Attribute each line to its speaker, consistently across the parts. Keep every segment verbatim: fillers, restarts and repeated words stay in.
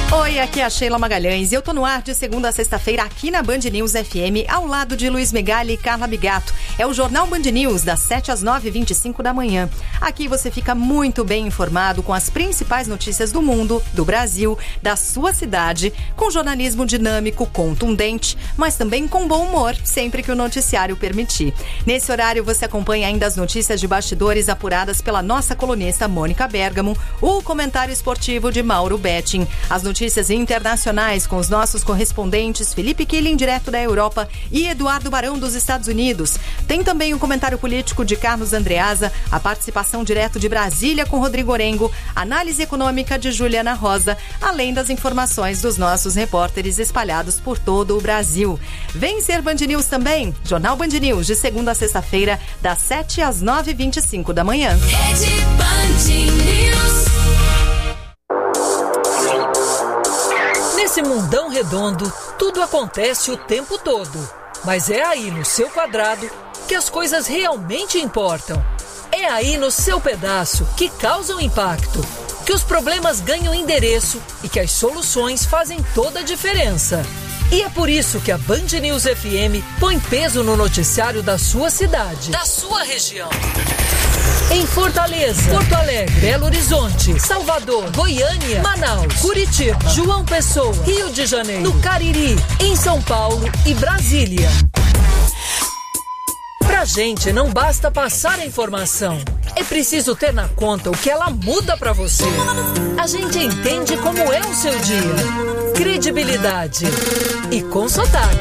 Speaker 1: Oi, aqui é a Sheila Magalhães e eu tô no ar de segunda a sexta-feira aqui na Band News F M, ao lado de Luiz Megali e Carla Bigato. É o Jornal Band News, das sete às nove e vinte e cinco da manhã. Aqui você fica muito bem informado com as principais notícias do mundo, do Brasil, da sua cidade, com jornalismo dinâmico, contundente, mas também com bom humor, sempre que o noticiário permitir. Nesse horário você acompanha ainda as notícias de bastidores apuradas pela nossa colunista Mônica Bergamo, o comentário esportivo de Mauro Betting, as notícias Notícias internacionais com os nossos correspondentes Felipe Killing, direto da Europa, e Eduardo Barão, dos Estados Unidos. Tem também o comentário político de Carlos Andreasa, a participação direto de Brasília com Rodrigo Orengo, análise econômica de Juliana Rosa, além das informações dos nossos repórteres espalhados por todo o Brasil. Vem ser Band News também, Jornal Band News, de segunda a sexta-feira, das sete às nove e vinte e cinco da manhã.
Speaker 2: Rede Band News.
Speaker 3: Nesse mundão redondo, tudo acontece o tempo todo. Mas é aí no seu quadrado que as coisas realmente importam. É aí no seu pedaço que causam impacto, que os problemas ganham endereço e que as soluções fazem toda a diferença. E é por isso que a Band News F M põe peso no noticiário da sua cidade, da sua região. Em Fortaleza, Porto Alegre, Belo Horizonte, Salvador, Goiânia, Manaus, Curitiba, João Pessoa, Rio de Janeiro, no Cariri, em São Paulo e Brasília. Pra gente não basta passar a informação, é preciso ter na conta o que ela muda pra você. A gente entende como é o seu dia. Credibilidade e com sotaque.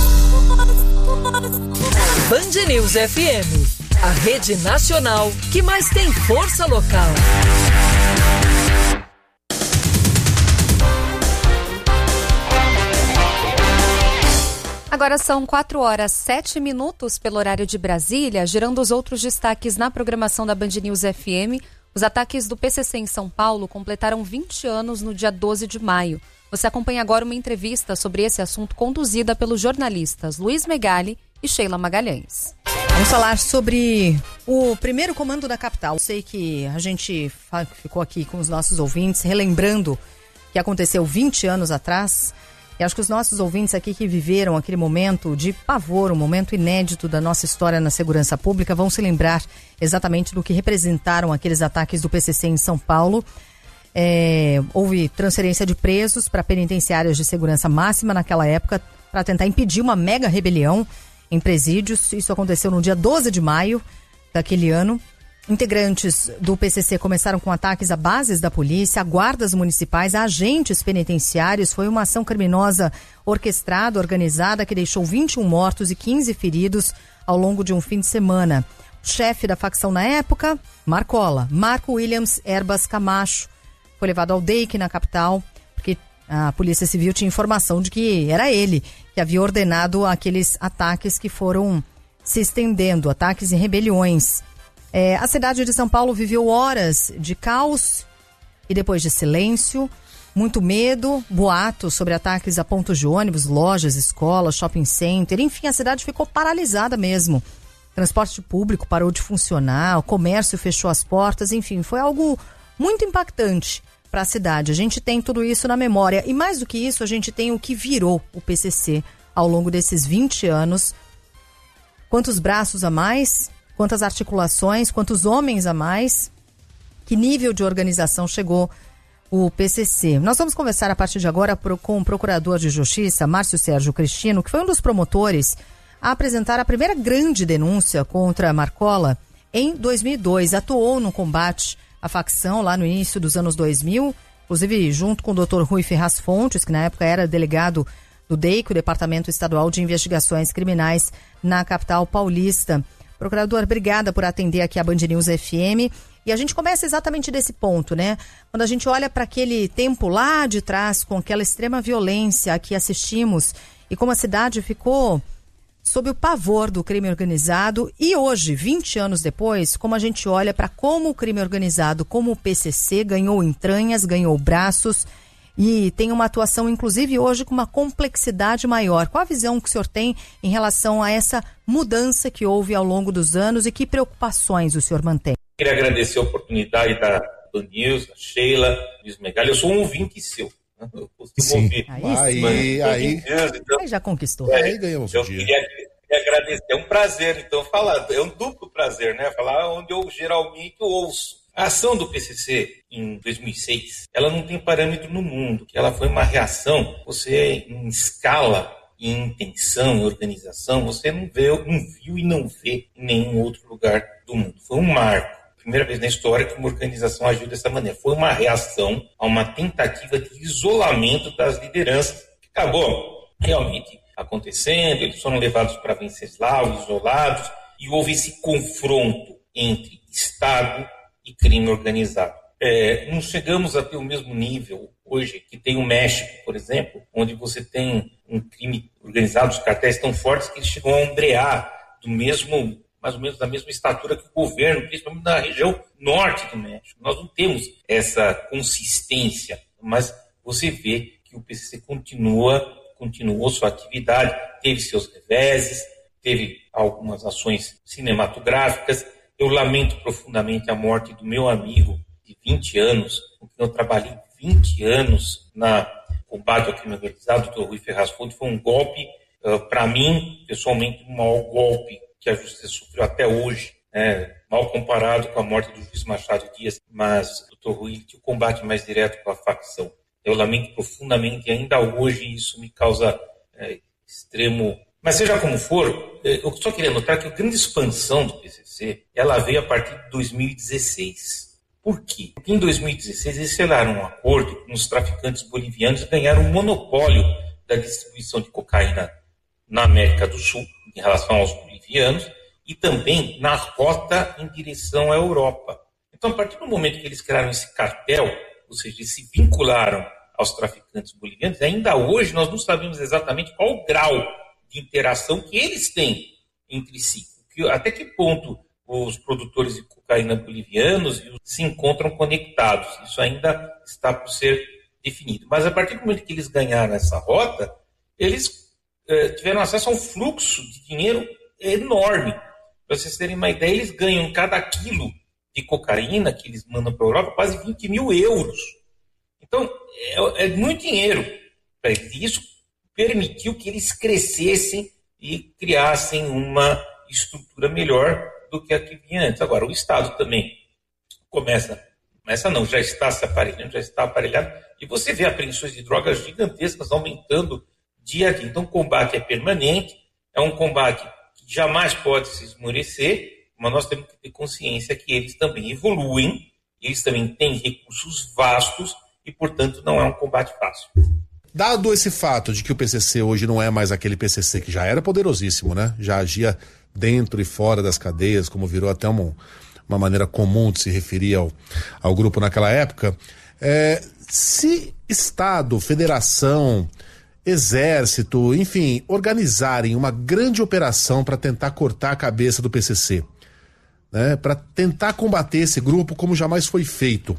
Speaker 3: Band News F M, a rede nacional que mais tem força local.
Speaker 4: Agora são quatro horas, sete minutos pelo horário de Brasília, gerando os outros destaques na programação da Band News F M. Os ataques do P C C em São Paulo completaram vinte anos no dia doze de maio. Você acompanha agora uma entrevista sobre esse assunto conduzida pelos jornalistas Luiz Megali e Sheila Magalhães.
Speaker 1: Vamos falar sobre o primeiro comando da capital. Sei que a gente ficou aqui com os nossos ouvintes relembrando que aconteceu vinte anos atrás. E acho que os nossos ouvintes aqui que viveram aquele momento de pavor, um momento inédito da nossa história na segurança pública, vão se lembrar exatamente do que representaram aqueles ataques do P C C em São Paulo. É, houve transferência de presos para penitenciárias de segurança máxima naquela época para tentar impedir uma mega rebelião em presídios. Isso aconteceu no dia doze de maio daquele ano. Integrantes do P C C começaram com ataques a bases da polícia, a guardas municipais, a agentes penitenciários. Foi uma ação criminosa orquestrada, organizada, que deixou vinte e um mortos e quinze feridos ao longo de um fim de semana. O chefe da facção na época, Marcola, Marco Williams Erbas Camacho, foi levado ao D E I C na capital, porque a Polícia Civil tinha informação de que era ele que havia ordenado aqueles ataques que foram se estendendo, ataques e rebeliões. É, a cidade de São Paulo viveu horas de caos e depois de silêncio, muito medo, boatos sobre ataques a pontos de ônibus, lojas, escolas, shopping center, enfim, a cidade ficou paralisada mesmo. Transporte público parou de funcionar, o comércio fechou as portas, enfim, foi algo muito impactante para a cidade. A gente tem tudo isso na memória e mais do que isso, a gente tem o que virou o P C C ao longo desses vinte anos. Quantos braços a mais? Quantas articulações, quantos homens a mais, que nível de organização chegou o P C C. Nós vamos conversar a partir de agora com o procurador de justiça, Márcio Sérgio Cristino, que foi um dos promotores a apresentar a primeira grande denúncia contra Marcola em dois mil e dois. Atuou no combate à facção lá no início dos anos dois mil, inclusive junto com o doutor Rui Ferraz Fontes, que na época era delegado do D E I C, o Departamento Estadual de Investigações Criminais na capital paulista. Procurador, obrigada por atender aqui a Band News F M. E a gente começa exatamente desse ponto, né? Quando a gente olha para aquele tempo lá de trás, com aquela extrema violência a que assistimos e como a cidade ficou sob o pavor do crime organizado. E hoje, vinte anos depois, como a gente olha para como o crime organizado, como o P C C ganhou entranhas, ganhou braços e tem uma atuação, inclusive hoje, com uma complexidade maior. Qual a visão que o senhor tem em relação a essa mudança que houve ao longo dos anos e que preocupações o senhor mantém?
Speaker 5: Queria agradecer a oportunidade da Band News, da Sheila, Luiz Megali. Eu sou um ouvinte seu, Eu costumo
Speaker 6: Sim.
Speaker 5: ouvir.
Speaker 6: Aí, aí, aí,
Speaker 5: então,
Speaker 1: Aí já conquistou.
Speaker 6: aí ganhamos o
Speaker 5: eu
Speaker 6: dia.
Speaker 5: queria, queria agradecer. É um prazer, então, falar. É um duplo prazer, né? Falar onde eu geralmente ouço. A ação do P C C em dois mil e seis, ela não tem parâmetro no mundo. Ela foi uma reação, você em escala, em intenção, em organização, você não, vê, não viu e não vê em nenhum outro lugar do mundo. Foi um marco. Primeira vez na história que uma organização agiu dessa maneira. Foi uma reação a uma tentativa de isolamento das lideranças, que acabou realmente acontecendo, eles foram levados para Venceslau, isolados, e houve esse confronto entre Estado e crime organizado. É, não chegamos a ter o mesmo nível hoje que tem o México, por exemplo, onde você tem um crime organizado, os cartéis tão fortes que eles chegam a ombrear do mesmo, mais ou menos da mesma estatura que o governo, principalmente na região norte do México. Nós não temos essa consistência, mas você vê que o P C C continua, continuou sua atividade, teve seus reveses, teve algumas ações cinematográficas. Eu lamento profundamente a morte do meu amigo de vinte anos, com quem eu trabalhei vinte anos na combate ao crime organizado, o doutor Rui Ferraz Fonte. Foi um golpe, uh, para mim, pessoalmente, o maior golpe que a justiça sofreu até hoje, né? Mal comparado com a morte do juiz Machado Dias, mas o doutor Rui tinha o combate mais direto com a facção. Eu lamento profundamente e ainda hoje isso me causa é, extremo... Mas seja como for, eu só queria notar que a grande expansão do P C C, ela veio a partir de dois mil e dezesseis. Por quê? Porque em dois mil e dezesseis eles selaram um acordo com os traficantes bolivianos e ganharam um monopólio da distribuição de cocaína na América do Sul, em relação aos bolivianos, e também na rota em direção à Europa. Então, a partir do momento que eles criaram esse cartel, ou seja, eles se vincularam aos traficantes bolivianos, ainda hoje nós não sabemos exatamente qual o grau de interação que eles têm entre si. Até que ponto os produtores de cocaína bolivianos se encontram conectados. Isso ainda está por ser definido. Mas a partir do momento que eles ganharam essa rota, eles eh, tiveram acesso a um fluxo de dinheiro enorme. Para vocês terem uma ideia, eles ganham cada quilo de cocaína que eles mandam para a Europa quase vinte mil euros. Então, é, é muito dinheiro. Isso permitiu que eles crescessem e criassem uma estrutura melhor do que a que vinha antes. Agora, o Estado também começa, começa não, já está se aparelhando, já está aparelhado, e você vê apreensões de drogas gigantescas aumentando dia a dia. Então, o combate é permanente, é um combate que jamais pode se esmorecer, mas nós temos que ter consciência que eles também evoluem, eles também têm recursos vastos e, portanto, não é um combate fácil.
Speaker 6: Dado esse fato de que o P C C hoje não é mais aquele P C C que já era poderosíssimo, né? Já agia dentro e fora das cadeias, como virou até uma, uma maneira comum de se referir ao, ao grupo naquela época, é, se Estado, Federação, Exército, enfim, organizarem uma grande operação para tentar cortar a cabeça do P C C, né? Para tentar combater esse grupo como jamais foi feito,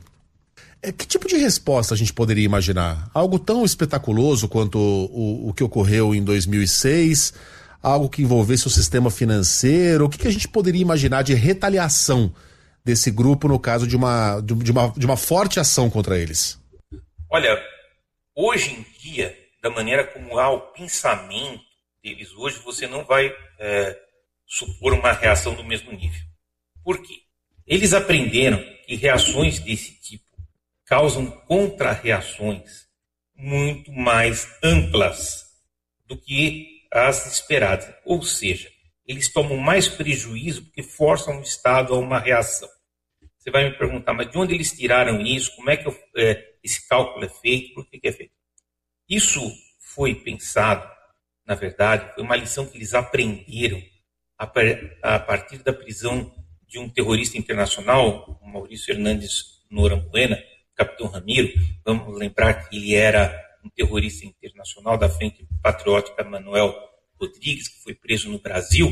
Speaker 6: que tipo de resposta a gente poderia imaginar? Algo tão espetaculoso quanto o, o, o que ocorreu em dois mil e seis? Algo que envolvesse o sistema financeiro? O que, que a gente poderia imaginar de retaliação desse grupo no caso de uma, de, de uma, de uma forte ação contra eles?
Speaker 5: Olha, hoje em dia, da maneira como há o pensamento deles hoje, você não vai é, supor uma reação do mesmo nível. Por quê? Eles aprenderam que reações desse tipo causam contra-reações muito mais amplas do que as esperadas. Ou seja, eles tomam mais prejuízo porque forçam o Estado a uma reação. Você vai me perguntar, mas de onde eles tiraram isso? Como é que eu, é, esse cálculo é feito? Por que, que é feito? Isso foi pensado, na verdade, foi uma lição que eles aprenderam a, a partir da prisão de um terrorista internacional, o Maurício Hernandes Norambuena, Capitão Ramiro. Vamos lembrar que ele era um terrorista internacional da Frente Patriótica Manuel Rodrigues, que foi preso no Brasil,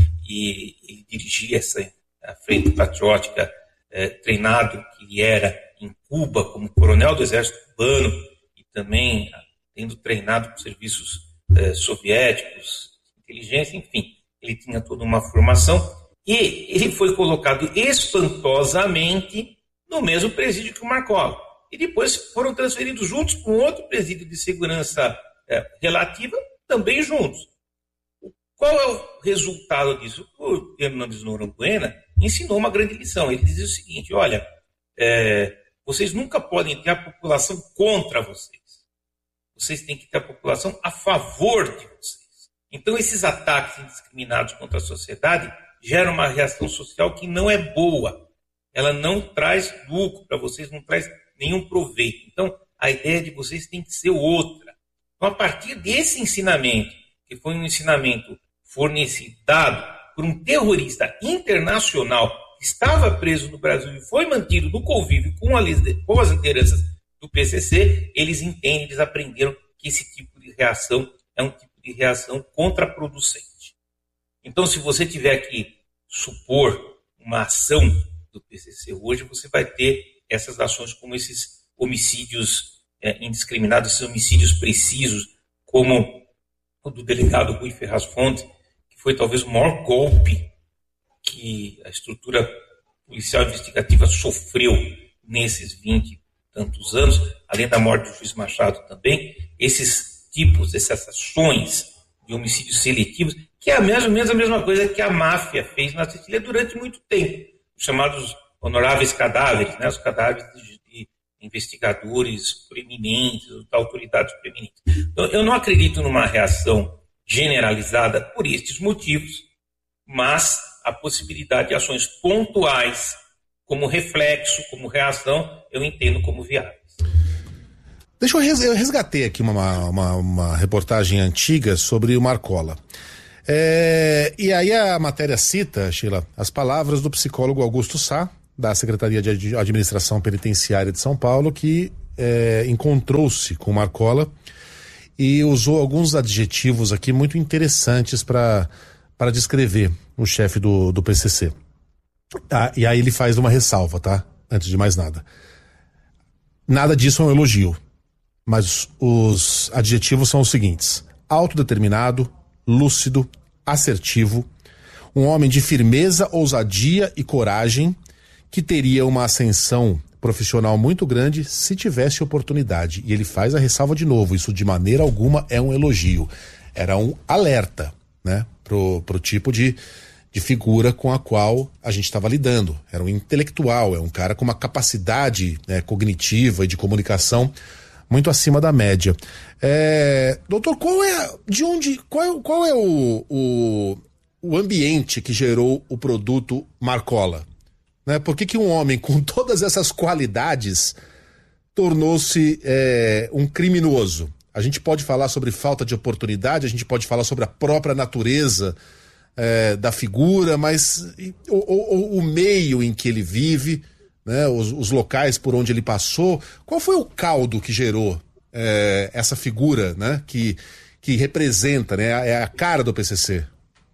Speaker 5: e ele dirigia essa a Frente Patriótica eh, treinado que ele era em Cuba como coronel do exército cubano e também tendo treinado por serviços eh, soviéticos, inteligência, enfim, ele tinha toda uma formação e ele foi colocado espantosamente no mesmo presídio que o Marcola. e depois foram transferidos juntos para um outro presídio de segurança é, relativa, também juntos. Qual é o resultado disso? O Hernandes Noronha ensinou uma grande lição. Ele dizia o seguinte, olha, é, vocês nunca podem ter a população contra vocês. Vocês têm que ter a população a favor de vocês. Então, esses ataques indiscriminados contra a sociedade geram uma reação social que não é boa. Ela não traz lucro para vocês, não traz nenhum proveito. Então, a ideia de vocês tem que ser outra. Então, a partir desse ensinamento, que foi um ensinamento fornecido, dado por um terrorista internacional que estava preso no Brasil e foi mantido no convívio com, a, com as lideranças do P C C, eles entendem, eles aprenderam que esse tipo de reação é um tipo de reação contraproducente. Então, se você tiver que supor uma ação do P C C hoje, você vai ter essas ações como esses homicídios é, indiscriminados, esses homicídios precisos, como o do delegado Rui Ferraz Fonte, que foi talvez o maior golpe que a estrutura policial investigativa sofreu nesses vinte e tantos anos, além da morte do juiz Machado também, esses tipos, essas ações de homicídios seletivos, que é mais ou menos a mesma coisa que a máfia fez na Sicília durante muito tempo, os chamados honoráveis cadáveres, né, os cadáveres de, de investigadores preeminentes, de autoridades preeminentes. Então, eu não acredito numa reação generalizada por estes motivos, mas a possibilidade de ações pontuais, como reflexo, como reação, eu entendo como viáveis.
Speaker 6: Deixa eu, res, eu resgatei aqui uma, uma, uma reportagem antiga sobre o Marcola. É, e aí a matéria cita, Sheila, as palavras do psicólogo Augusto Sá, da Secretaria de Administração Penitenciária de São Paulo, que é, encontrou-se com o Marcola e usou alguns adjetivos aqui muito interessantes para para descrever o chefe do, do P C C. Ah, e aí ele faz uma ressalva, tá? Antes de mais nada. Nada disso é um elogio, mas os adjetivos são os seguintes: autodeterminado, lúcido, assertivo, um homem de firmeza, ousadia e coragem, que teria uma ascensão profissional muito grande se tivesse oportunidade. E ele faz a ressalva de novo, isso de maneira alguma é um elogio. Era um alerta, né, pro, pro tipo de, de figura com a qual a gente estava lidando. Era um intelectual, é um cara com uma capacidade, né, cognitiva e de comunicação muito acima da média. É, doutor, qual é, de onde, qual é, qual é o, o, o ambiente que gerou o produto Marcola? Né? Por que que um homem com todas essas qualidades tornou-se é, um criminoso? A gente pode falar sobre falta de oportunidade, a gente pode falar sobre a própria natureza é, da figura, mas o, o, o meio em que ele vive, né, os, os locais por onde ele passou. Qual foi o caldo que gerou é, essa figura, né, que, que representa, né, é a cara do P C C?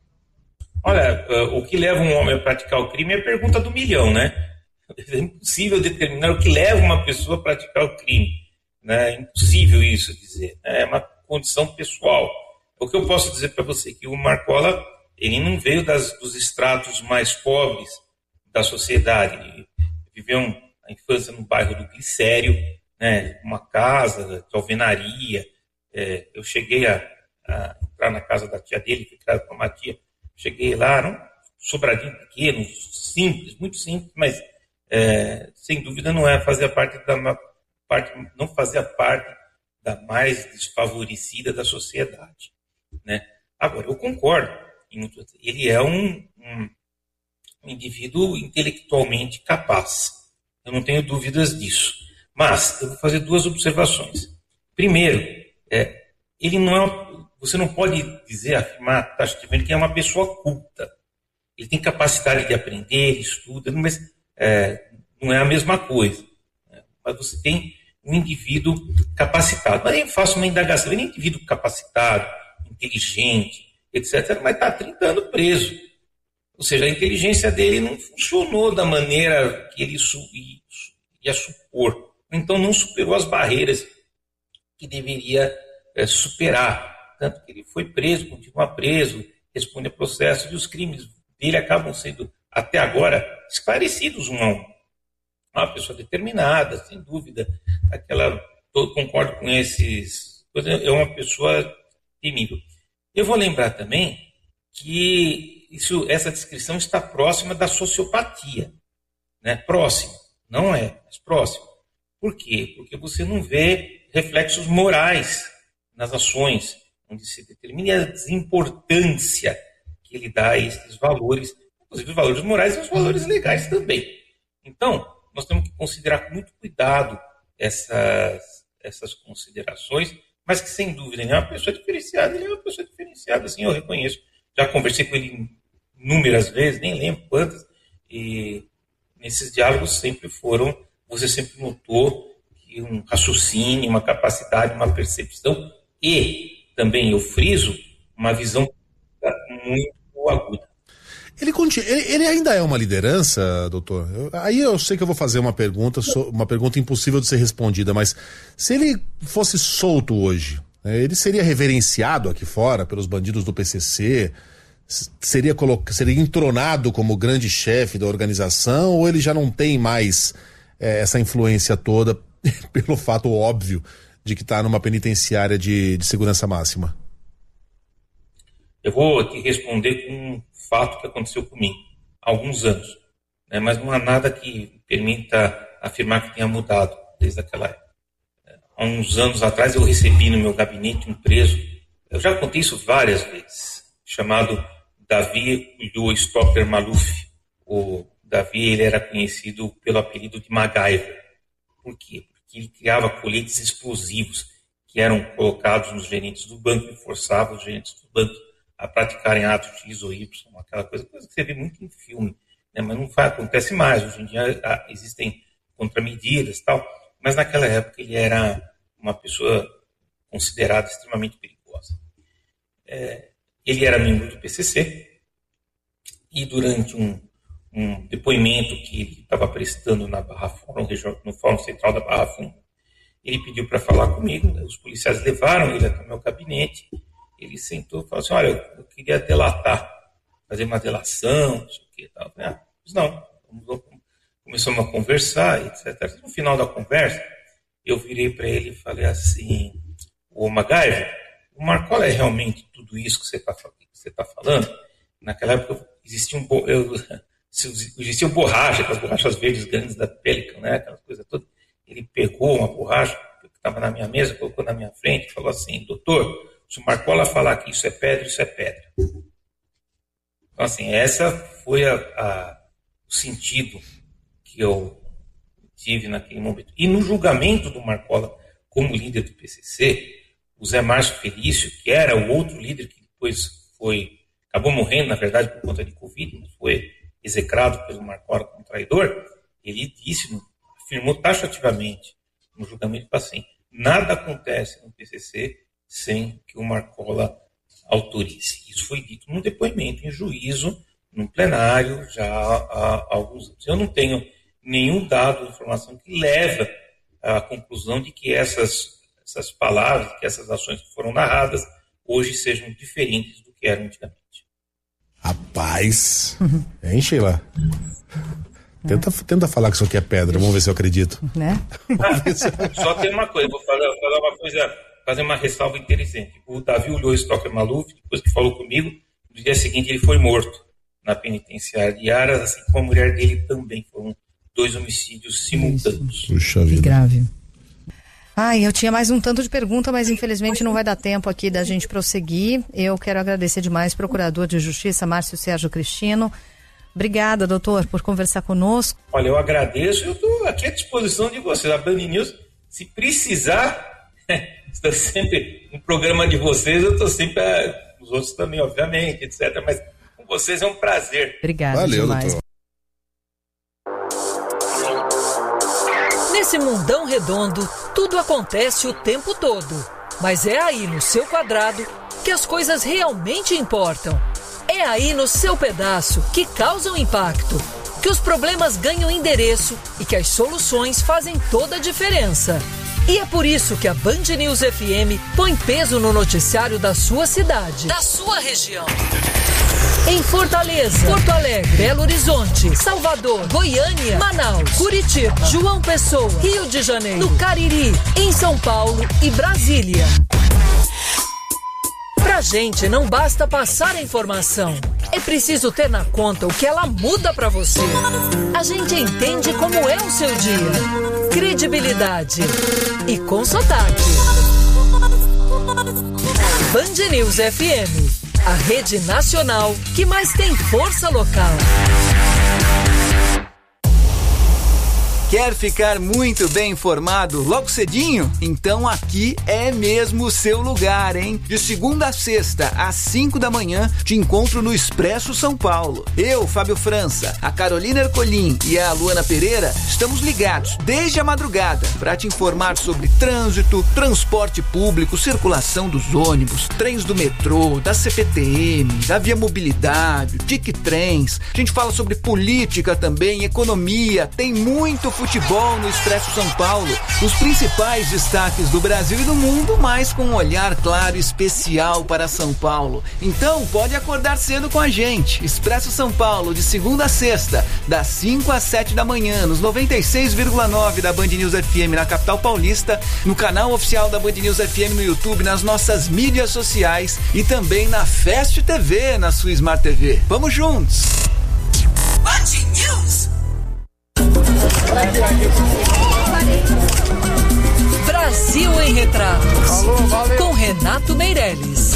Speaker 5: Olha, o que leva um homem a praticar o crime é a pergunta do milhão, né? É impossível determinar o que leva uma pessoa a praticar o crime, né? É impossível isso dizer, né? É uma condição pessoal. O que eu posso dizer para você é que o Marcola, ele não veio das, dos estratos mais pobres da sociedade. Ele viveu a infância no bairro do Glicério, né? Uma casa de alvenaria. É, eu cheguei a, a entrar na casa da tia dele, fui criado com uma tia. Cheguei lá, era um sobradinho pequeno, simples, muito simples, mas é, sem dúvida não é fazia parte da parte, não fazia parte da mais desfavorecida da sociedade, né? Agora, eu concordo, ele é um, um, um indivíduo intelectualmente capaz, eu não tenho dúvidas disso, mas eu vou fazer duas observações. Primeiro, é, ele não é uma Você não pode dizer, afirmar taxativamente que é uma pessoa culta. Ele tem capacidade de aprender, ele estuda, mas é, não é a mesma coisa. Né? Mas você tem um indivíduo capacitado. Mas eu faço uma indagação, ele é um indivíduo capacitado, inteligente, etcétera, mas está há trinta anos preso. Ou seja, a inteligência dele não funcionou da maneira que ele ia supor. Então não superou as barreiras que deveria é, superar. Tanto que ele foi preso, continua preso, responde a processo, e os crimes dele acabam sendo, até agora, esclarecidos um a um. É uma pessoa determinada, sem dúvida. Aquela, eu concordo com esses. É uma pessoa temível. Eu vou lembrar também que isso, essa descrição está próxima da sociopatia. Né? Próxima. Não é, mas próxima. Por quê? Porque você não vê reflexos morais nas ações, onde se determina a importância que ele dá a esses valores, inclusive os valores morais e os valores legais também. Então, nós temos que considerar com muito cuidado essas, essas considerações, mas que, sem dúvida, ele é uma pessoa diferenciada, ele é uma pessoa diferenciada, assim, eu reconheço. Já conversei com ele inúmeras vezes, nem lembro quantas, e nesses diálogos sempre foram, você sempre notou que um raciocínio, uma capacidade, uma percepção e, também eu friso, uma visão muito aguda.
Speaker 6: Ele, ele, ele ainda é uma liderança, doutor? Eu, aí eu sei que eu vou fazer uma pergunta, uma pergunta impossível de ser respondida, mas se ele fosse solto hoje, né, ele seria reverenciado aqui fora pelos bandidos do P C C? Seria, coloc... seria entronado como grande chefe da organização, ou ele já não tem mais é, essa influência toda pelo fato óbvio de que está numa penitenciária de, de segurança máxima?
Speaker 5: Eu vou te responder com um fato que aconteceu comigo há alguns anos, né? Mas não há nada que permita afirmar que tenha mudado desde aquela época. Há uns anos atrás eu recebi no meu gabinete um preso, eu já contei isso várias vezes, chamado Davi Ulloa Stocker Maluf. O Davi, ele era conhecido pelo apelido de MacGyver. Por quê? Porque ele criava coletes explosivos que eram colocados nos gerentes do banco e forçavam os gerentes do banco a praticarem atos X ou Y, aquela coisa, coisa que você vê muito em filme, né? Mas não faz, acontece mais. Hoje em dia ah, existem contramedidas e tal, mas naquela época ele era uma pessoa considerada extremamente perigosa. É, ele era membro do P C C e durante um, um depoimento que ele estava prestando na Barra Funda, no Fórum Central da Barra Funda, ele pediu para falar comigo, né? Os policiais levaram ele até o meu gabinete. Ele sentou e falou assim, olha, eu queria delatar, fazer uma delação, não sei o que. Tal. Ah, mas não, começamos a conversar, etcétera. No final da conversa, eu virei para ele e falei assim, ô MacGyver, o Marcola é realmente tudo isso que você está tá falando? Naquela época existia um, eu, existia um borracha, aquelas borrachas verdes grandes da Pelican, né? Aquelas coisas todas. Ele pegou uma borracha que estava na minha mesa, colocou na minha frente e falou assim, doutor, se o Marcola falar que isso é pedra, isso é pedra. Então, assim, essa foi a, a, o sentido que eu tive naquele momento. E no julgamento do Marcola como líder do P C C, o Zé Márcio Felício, que era o outro líder que depois foi, acabou morrendo, na verdade, por conta de Covid, mas foi execrado pelo Marcola como traidor, ele disse, afirmou taxativamente no julgamento assim, nada acontece no P C C sem que o Marcola autorize. Isso foi dito num depoimento em juízo, num plenário, já há alguns anos. Eu não tenho nenhum dado ou informação que leva à conclusão de que essas, essas palavras, que essas ações que foram narradas, hoje sejam diferentes do que eram antigamente.
Speaker 6: Rapaz, hein, Sheila? Tenta, tenta falar que isso aqui é pedra, vamos ver se eu acredito.
Speaker 1: Né?
Speaker 5: Ah, só tem uma coisa, vou falar, falar uma coisa... fazer uma ressalva interessante. O Davi Ulloa Stocker Maluf, depois que falou comigo, no dia seguinte ele foi morto na penitenciária de Aras, assim como a mulher dele também. Foram dois homicídios simultâneos.
Speaker 6: Puxa vida.
Speaker 1: Que grave. Ai, eu tinha mais um tanto de pergunta, mas infelizmente não vai dar tempo aqui da gente prosseguir. Eu quero agradecer demais, Procurador de Justiça, Márcio Sérgio Cristino. Obrigada, doutor, por conversar conosco.
Speaker 5: Olha, eu agradeço, eu estou aqui à disposição de vocês. A Band News, se precisar... estou sempre no programa de vocês, eu estou sempre, os outros também, obviamente, etcétera. Mas com vocês é um prazer.
Speaker 1: Obrigada
Speaker 6: Valeu,
Speaker 1: demais.
Speaker 6: Doutor.
Speaker 3: Nesse mundão redondo, tudo acontece o tempo todo. Mas é aí no seu quadrado que as coisas realmente importam. É aí no seu pedaço que causam impacto, que os problemas ganham endereço e que as soluções fazem toda a diferença. E é por isso que a Band News F M põe peso no noticiário da sua cidade, da sua região. Em Fortaleza, Porto Alegre, Belo Horizonte, Salvador, Goiânia, Manaus, Curitiba, João Pessoa, Rio de Janeiro, no Cariri, em São Paulo e Brasília. Pra gente não basta passar a informação, é preciso ter na conta o que ela muda pra você. A gente entende como é o seu dia. Credibilidade e com sotaque. Band News F M, a rede nacional que mais tem força local.
Speaker 7: Quer ficar muito bem informado logo cedinho? Então aqui é mesmo o seu lugar, hein? De segunda a sexta, às cinco da manhã, te encontro no Expresso São Paulo. Eu, Fábio França, a Carolina Ercolim e a Luana Pereira estamos ligados desde a madrugada para te informar sobre trânsito, transporte público, circulação dos ônibus, trens do metrô, da C P T M, da Via Mobilidade, Tic Trens. A gente fala sobre política também, economia, tem muito futebol no Expresso São Paulo, os principais destaques do Brasil e do mundo, mas com um olhar claro e especial para São Paulo. Então pode acordar cedo com a gente. Expresso São Paulo, de segunda a sexta, das cinco às sete da manhã, nos noventa e seis vírgula nove da Band News F M na capital paulista, no canal oficial da Band News F M no YouTube, nas nossas mídias sociais e também na Fast T V, na sua Smart T V. Vamos juntos!
Speaker 2: Band News.
Speaker 3: Brasil em Retratos.
Speaker 8: Alô, valeu.
Speaker 3: Com Renato Meirelles.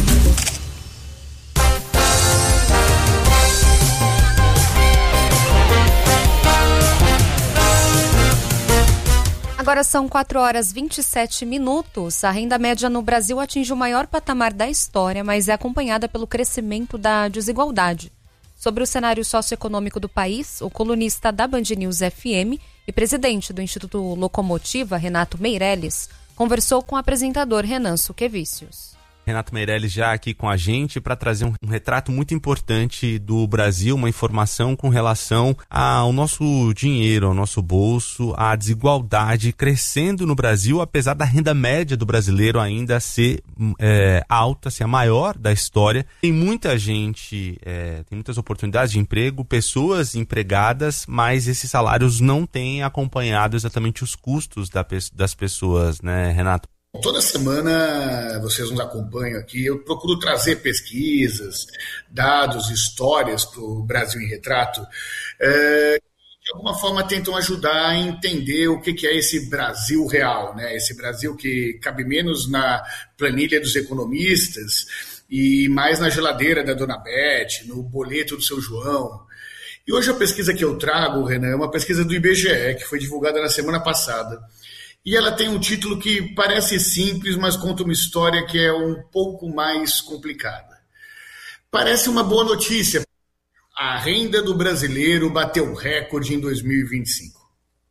Speaker 4: Agora são quatro horas e vinte e sete minutos. A renda média no Brasil atinge o maior patamar da história, mas é acompanhada pelo crescimento da desigualdade. Sobre o cenário socioeconômico do país, o colunista da Band News F M e presidente do Instituto Locomotiva, Renato Meirelles, conversou com o apresentador Renan Suquevicius.
Speaker 9: Renato Meirelles já aqui com a gente para trazer um, um retrato muito importante do Brasil, uma informação com relação ao nosso dinheiro, ao nosso bolso, a desigualdade crescendo no Brasil, apesar da renda média do brasileiro ainda ser é, alta, ser a maior da história. Tem muita gente, é, tem muitas oportunidades de emprego, pessoas empregadas, mas esses salários não têm acompanhado exatamente os custos da, das pessoas, né, Renato?
Speaker 8: Toda semana vocês nos acompanham aqui, eu procuro trazer pesquisas, dados, histórias para o Brasil em Retrato, é, que de alguma forma tentam ajudar a entender o que, que é esse Brasil real, né? Esse Brasil que cabe menos na planilha dos economistas e mais na geladeira da Dona Beth, no boleto do seu João. E hoje a pesquisa que eu trago, Renan, é uma pesquisa do I B G E, que foi divulgada na semana passada. E ela tem um título que parece simples, mas conta uma história que é um pouco mais complicada. Parece uma boa notícia. A renda do brasileiro bateu recorde em dois mil e vinte e cinco.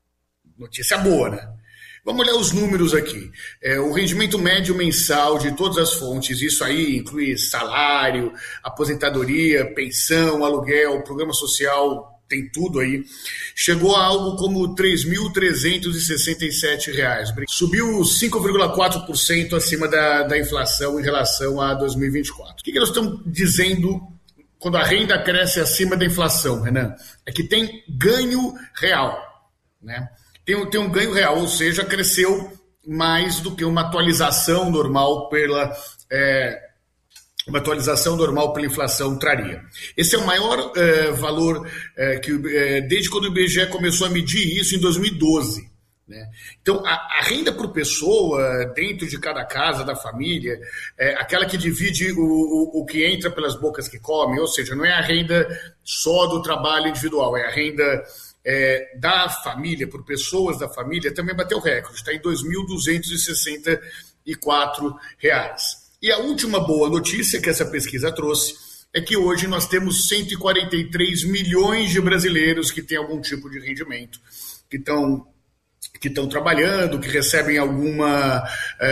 Speaker 8: Notícia boa, né? Vamos olhar os números aqui. É, o rendimento médio mensal de todas as fontes, isso aí inclui salário, aposentadoria, pensão, aluguel, programa social, tem tudo aí, chegou a algo como três mil trezentos e sessenta e sete reais. Subiu cinco vírgula quatro por cento acima da, da inflação em relação a dois mil e vinte e quatro. O que, que nós estamos dizendo quando a renda cresce acima da inflação, Renan? É que tem ganho real, né? Tem, tem um ganho real, ou seja, cresceu mais do que uma atualização normal pela... É, uma atualização normal pela inflação traria. Esse é o maior eh, valor eh, que, eh, desde quando o I B G E começou a medir isso em dois mil e doze. Né? Então, a, a renda por pessoa, dentro de cada casa da família, é aquela que divide o, o, o que entra pelas bocas que come, ou seja, não é a renda só do trabalho individual, é a renda é, da família, por pessoas da família, também bateu recorde, está em dois mil duzentos e sessenta e quatro reais. E a última boa notícia que essa pesquisa trouxe é que hoje nós temos cento e quarenta e três milhões de brasileiros que têm algum tipo de rendimento, que estão que estão trabalhando, que recebem alguma,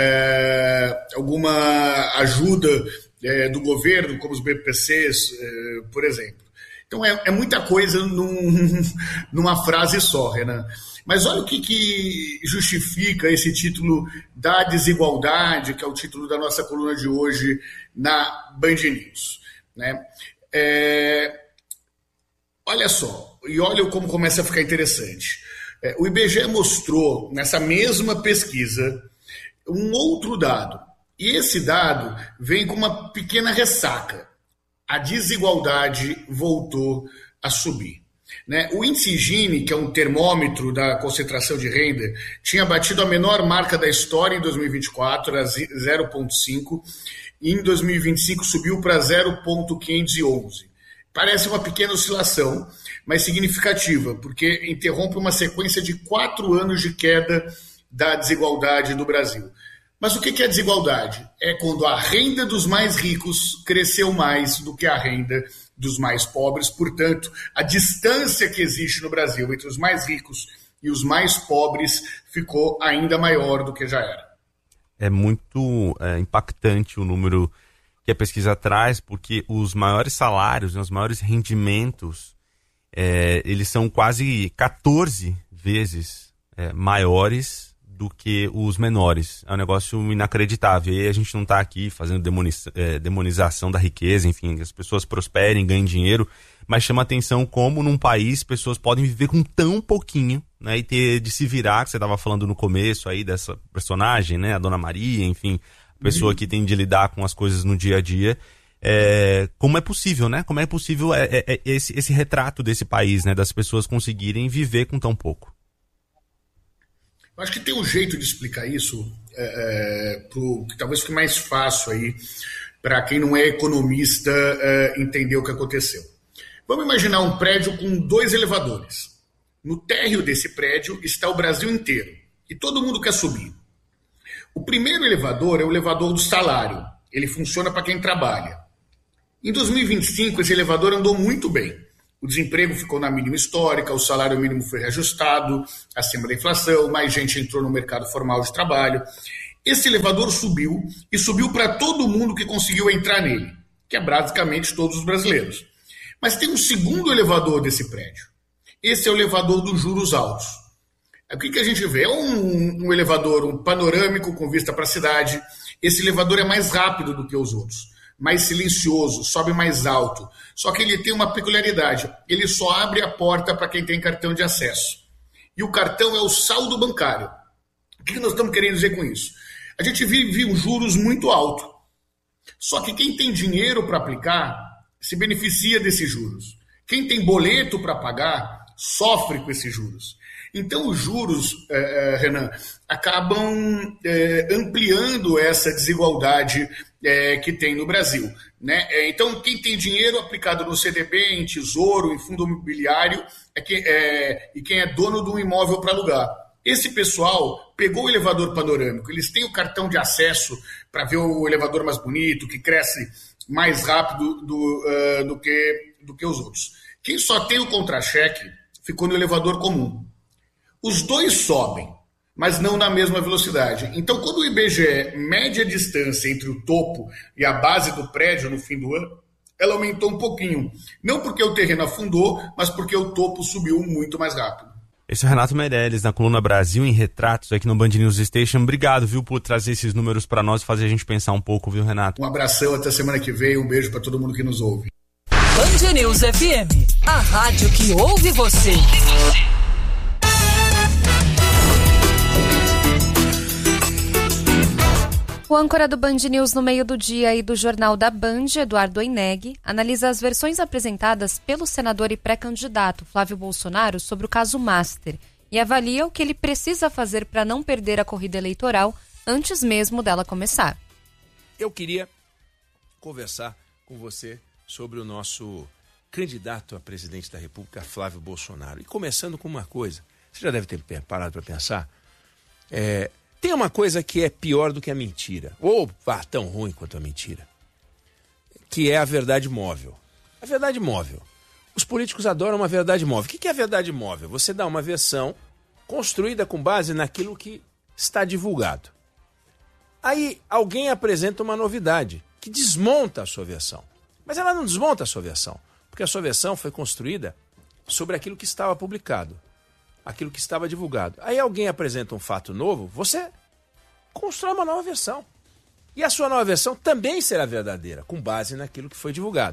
Speaker 8: é, alguma ajuda é, do governo, como os B P Cs, é, por exemplo. Então é, é muita coisa num, numa frase só, Renan. Mas olha o que, que justifica esse título da desigualdade, que é o título da nossa coluna de hoje na Band News. Né? É... Olha só, e olha como começa a ficar interessante. É, o I B G E mostrou, nessa mesma pesquisa, um outro dado. E esse dado vem com uma pequena ressaca. A desigualdade voltou a subir. Né? O índice Gini, que é um termômetro da concentração de renda, tinha batido a menor marca da história em dois mil e vinte e quatro, era zero vírgula cinco, e em dois mil e vinte e cinco subiu para zero vírgula quinhentos e onze. Parece uma pequena oscilação, mas significativa, porque interrompe uma sequência de quatro anos de queda da desigualdade do Brasil. Mas o que é desigualdade? É quando a renda dos mais ricos cresceu mais do que a renda dos mais pobres. Portanto, a distância que existe no Brasil entre os mais ricos e os mais pobres ficou ainda maior do que já era.
Speaker 9: É muito é, impactante o número que a pesquisa traz, porque os maiores salários, né, os maiores rendimentos, é, eles são quase catorze vezes é, maiores do que os menores. É um negócio inacreditável. E aí a gente não está aqui fazendo demoniza- é, demonização da riqueza, enfim, que as pessoas prosperem, ganhem dinheiro, mas chama atenção como num país pessoas podem viver com tão pouquinho, né, e ter de se virar, que você estava falando no começo aí dessa personagem, né, a Dona Maria, enfim, a pessoa que tem de lidar com as coisas no dia a dia. É, como é possível, né? Como é possível é, é, é esse, esse retrato desse país, né, das pessoas conseguirem viver com tão pouco?
Speaker 8: Eu acho que tem um jeito de explicar isso é, é, pro, que talvez fique mais fácil aí para quem não é economista é, entender o que aconteceu. Vamos imaginar um prédio com dois elevadores. No térreo desse prédio está o Brasil inteiro e todo mundo quer subir. O primeiro elevador é o elevador do salário. Ele funciona para quem trabalha. Em dois mil e vinte e cinco, esse elevador andou muito bem. O desemprego ficou na mínima histórica, o salário mínimo foi reajustado, acima da inflação, mais gente entrou no mercado formal de trabalho. Esse elevador subiu, e subiu para todo mundo que conseguiu entrar nele, que é basicamente todos os brasileiros. Mas tem um segundo elevador desse prédio. Esse é o elevador dos juros altos. O que, que a gente vê? É um, um elevador um panorâmico com vista para a cidade. Esse elevador é mais rápido do que os outros, mais silencioso, sobe mais alto. Só que ele tem uma peculiaridade. Ele só abre a porta para quem tem cartão de acesso. E o cartão é o saldo bancário. O que nós estamos querendo dizer com isso? A gente vive um juros muito alto. Só que quem tem dinheiro para aplicar se beneficia desses juros. Quem tem boleto para pagar sofre com esses juros. Então, os juros, eh, Renan, acabam eh, ampliando essa desigualdade eh, que tem no Brasil. Né? Então, quem tem dinheiro aplicado no C D B, em tesouro, em fundo imobiliário, é que, é, e quem é dono de um imóvel para alugar. Esse pessoal pegou o elevador panorâmico, eles têm o cartão de acesso para ver o elevador mais bonito, que cresce mais rápido do, uh, do, que, do que os outros. Quem só tem o contra-cheque ficou no elevador comum. Os dois sobem, mas não na mesma velocidade. Então, quando o I B G E mede a distância entre o topo e a base do prédio no fim do ano, ela aumentou um pouquinho. Não porque o terreno afundou, mas porque o topo subiu muito mais rápido.
Speaker 9: Esse é o Renato Meirelles, na coluna Brasil em Retratos, aqui no Band News Station. Obrigado, viu, por trazer esses números para nós e fazer a gente pensar um pouco, viu, Renato?
Speaker 8: Um abração, até semana que vem. Um beijo para todo mundo que nos ouve.
Speaker 3: Band News F M, a rádio que ouve você.
Speaker 4: O âncora do Band News no meio do dia e do Jornal da Band, Eduardo Oineg, analisa as versões apresentadas pelo senador e pré-candidato Flávio Bolsonaro sobre o caso Master e avalia o que ele precisa fazer para não perder a corrida eleitoral antes mesmo dela começar.
Speaker 10: Eu queria conversar com você sobre o nosso candidato a presidente da República, Flávio Bolsonaro. E começando com uma coisa, você já deve ter parado para pensar, é... tem uma coisa que é pior do que a mentira, ou ah, tão ruim quanto a mentira, que é a verdade móvel. A verdade móvel. Os políticos adoram uma verdade móvel. O que é a verdade móvel? Você dá uma versão construída com base naquilo que está divulgado. Aí alguém apresenta uma novidade que desmonta a sua versão. Mas ela não desmonta a sua versão, porque a sua versão foi construída sobre aquilo que estava publicado, aquilo que estava divulgado. Aí alguém apresenta um fato novo, você constrói uma nova versão. E a sua nova versão também será verdadeira, com base naquilo que foi divulgado.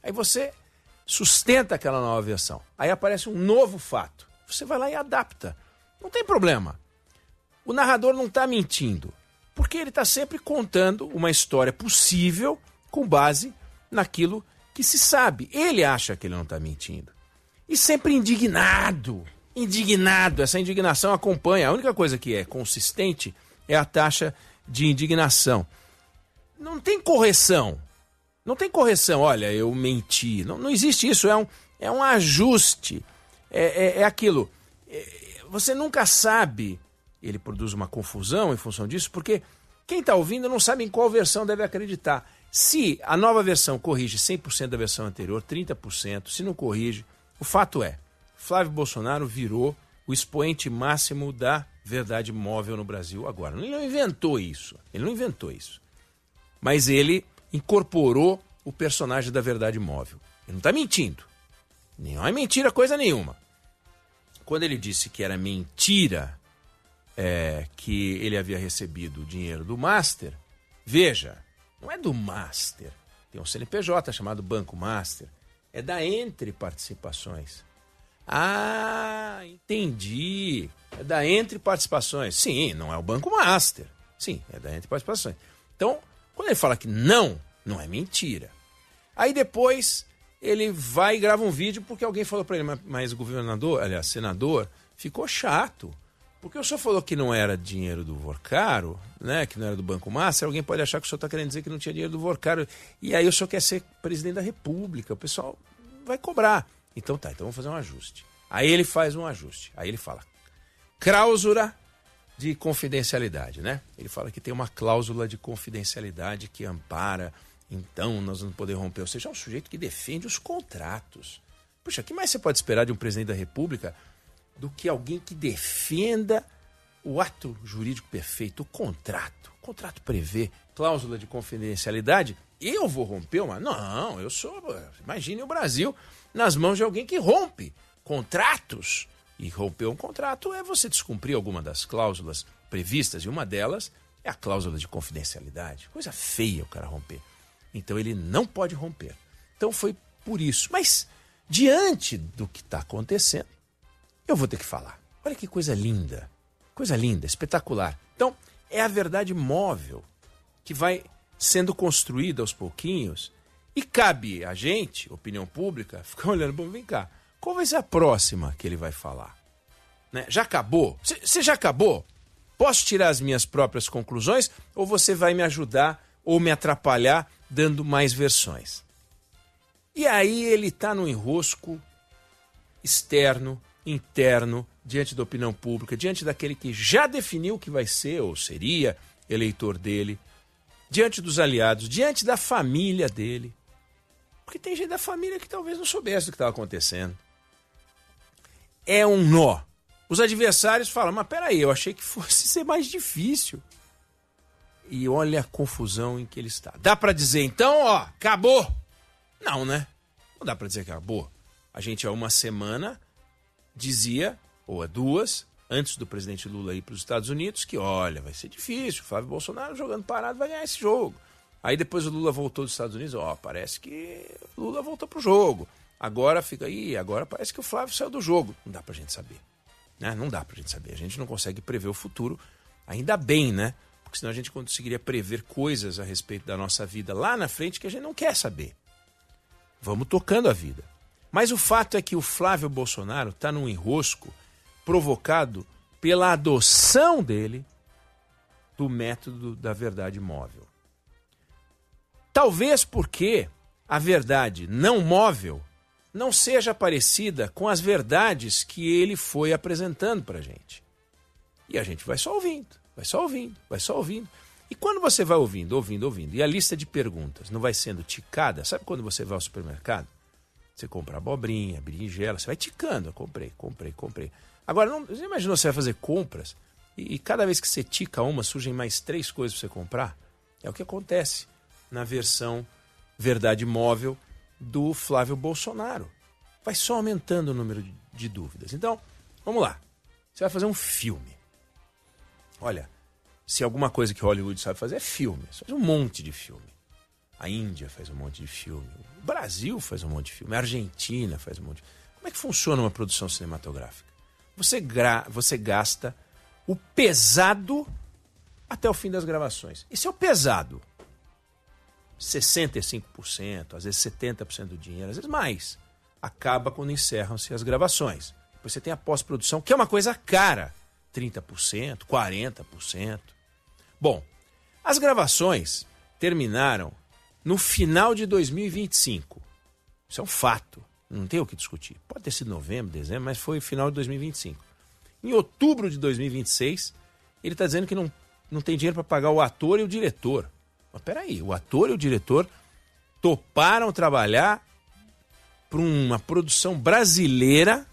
Speaker 10: Aí você sustenta aquela nova versão. Aí aparece um novo fato. Você vai lá e adapta. Não tem problema. O narrador não está mentindo, porque ele está sempre contando uma história possível com base naquilo que se sabe. Ele acha que ele não está mentindo. E sempre indignado. Indignado. Essa indignação acompanha. A única coisa que é consistente é a taxa de indignação. Não tem correção. Não tem correção. Olha, eu menti. Não, não existe isso. É um, é um ajuste. É, é, é aquilo. É, você nunca sabe. Ele produz uma confusão em função disso, porque quem está ouvindo não sabe em qual versão deve acreditar. Se a nova versão corrige cem por cento da versão anterior, trinta por cento, se não corrige, o fato é, Flávio Bolsonaro virou o expoente máximo da verdade móvel no Brasil agora. Ele não inventou isso, ele não inventou isso. Mas ele incorporou o personagem da verdade móvel. Ele não está mentindo. Não é mentira coisa nenhuma. Quando ele disse que era mentira é, que ele havia recebido o dinheiro do Master, veja, não é do Master. Tem um C N P J chamado Banco Master. É da Entre Participações. Ah, entendi. É da Entre Participações. Sim, não é o Banco Master. Sim, é da Entre Participações. Então, quando ele fala que não, não é mentira. Aí depois ele vai e grava um vídeo porque alguém falou para ele, mas o governador, aliás, senador, ficou chato. Porque o senhor falou que não era dinheiro do Vorcaro, né, que não era do Banco Master, alguém pode achar que o senhor está querendo dizer que não tinha dinheiro do Vorcaro. E aí o senhor quer ser presidente da República, o pessoal vai cobrar. Então tá, então vamos fazer um ajuste. Aí ele faz um ajuste. Aí ele fala, cláusula de confidencialidade, né? Ele fala que tem uma cláusula de confidencialidade que ampara, então nós vamos poder romper. Ou seja, é um sujeito que defende os contratos. Puxa, o que mais você pode esperar de um presidente da República do que alguém que defenda o ato jurídico perfeito, o contrato? O contrato prevê cláusula de confidencialidade. Eu vou romper uma? Não, eu sou... Imagine o Brasil nas mãos de alguém que rompe contratos. E romper um contrato é você descumprir alguma das cláusulas previstas, e uma delas é a cláusula de confidencialidade. Coisa feia o cara romper. Então ele não pode romper. Então foi por isso. Mas, diante do que está acontecendo, eu vou ter que falar. Olha que coisa linda. Coisa linda, espetacular. Então, é a verdade móvel que vai sendo construída aos pouquinhos e cabe a gente, opinião pública, ficar olhando, bom, vem cá, qual vai ser a próxima que ele vai falar? Né? Já acabou? Você já acabou? Posso tirar as minhas próprias conclusões ou você vai me ajudar ou me atrapalhar dando mais versões? E aí ele está no enrosco externo, interno, diante da opinião pública, diante daquele que já definiu que vai ser ou seria eleitor dele, diante dos aliados, diante da família dele. Porque tem gente da família que talvez não soubesse do que estava acontecendo. É um nó. Os adversários falam, mas peraí, eu achei que fosse ser mais difícil. E olha a confusão em que ele está. Dá para dizer, então, ó, acabou? Não, né? Não dá para dizer que acabou. A gente há uma semana dizia, ou há duas, antes do presidente Lula ir para os Estados Unidos, que olha, vai ser difícil, o Flávio Bolsonaro jogando parado vai ganhar esse jogo. Aí depois o Lula voltou dos Estados Unidos, ó, parece que o Lula voltou pro jogo. Agora fica aí, agora parece que o Flávio saiu do jogo. Não dá pra gente saber, né? Não dá pra gente saber. A gente não consegue prever o futuro, ainda bem, né? Porque senão a gente conseguiria prever coisas a respeito da nossa vida lá na frente que a gente não quer saber. Vamos tocando a vida. Mas o fato é que o Flávio Bolsonaro está num enrosco provocado pela adoção dele do método da verdade móvel. Talvez porque a verdade não móvel não seja parecida com as verdades que ele foi apresentando para a gente. E a gente vai só ouvindo, vai só ouvindo, vai só ouvindo. E quando você vai ouvindo, ouvindo, ouvindo, e a lista de perguntas não vai sendo ticada, sabe quando você vai ao supermercado? Você compra abobrinha, berinjela, você vai ticando, eu comprei, comprei, comprei. Agora, não, você imaginou você vai fazer compras e, e cada vez que você tica uma, surgem mais três coisas para você comprar? É o que acontece na versão verdade móvel do Flávio Bolsonaro. Vai só aumentando o número de, de dúvidas. Então, vamos lá. Você vai fazer um filme. Olha, se alguma coisa que Hollywood sabe fazer é filme. Você faz um monte de filme. A Índia faz um monte de filme. O Brasil faz um monte de filme. A Argentina faz um monte de filme. Como é que funciona uma produção cinematográfica? Você, gra... Você gasta o pesado até o fim das gravações. Esse é o pesado. sessenta e cinco por cento, às vezes setenta por cento do dinheiro, às vezes mais. Acaba quando encerram-se as gravações. Depois você tem a pós-produção, que é uma coisa cara. trinta por cento, quarenta por cento. Bom, as gravações terminaram no final de dois mil e vinte e cinco. Isso é um fato. Não tem o que discutir. Pode ter sido novembro, dezembro, mas foi final de dois mil e vinte e cinco. Em outubro de dois mil e vinte e seis, ele está dizendo que não, não tem dinheiro para pagar o ator e o diretor. Mas peraí, o ator e o diretor toparam trabalhar para uma produção brasileira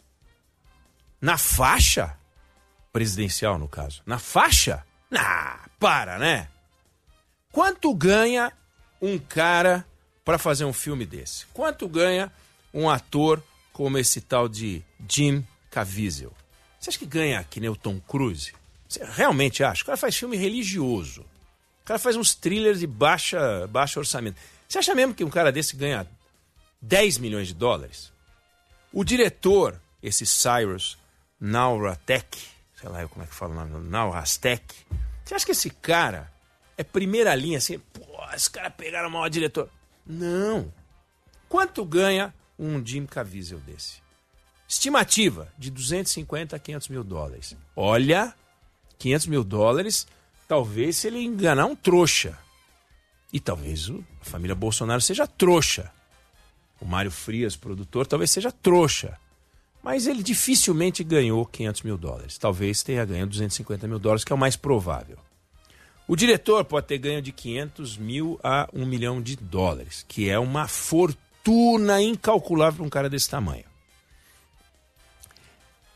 Speaker 10: na faixa presidencial, no caso. Na faixa? Ah, para, né? Quanto ganha um cara para fazer um filme desse? Quanto ganha um ator como esse tal de Jim Caviezel? Você acha que ganha que nem o Tom Cruise? Você realmente acha? O cara faz filme religioso. O cara faz uns thrillers de baixa, baixo orçamento. Você acha mesmo que um cara desse ganha dez milhões de dólares? O diretor, esse Cyrus Nauratek, sei lá como é que fala o nome, Naurastek, você acha que esse cara é primeira linha assim? Pô, esse cara pegaram o maior diretor. Não. Quanto ganha um Jim Caviezel desse? Estimativa de duzentos e cinquenta a quinhentos mil dólares. Olha, quinhentos mil dólares, talvez se ele enganar um trouxa. E talvez o, a família Bolsonaro seja trouxa. O Mário Frias, produtor, talvez seja trouxa. Mas ele dificilmente ganhou quinhentos mil dólares. Talvez tenha ganho duzentos e cinquenta mil dólares, que é o mais provável. O diretor pode ter ganho de quinhentos mil a um milhão de dólares, que é uma fortuna incalculável para um cara desse tamanho.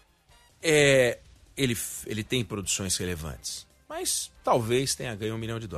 Speaker 10: É, ele, ele tem produções relevantes, mas talvez tenha ganho um milhão de dólares.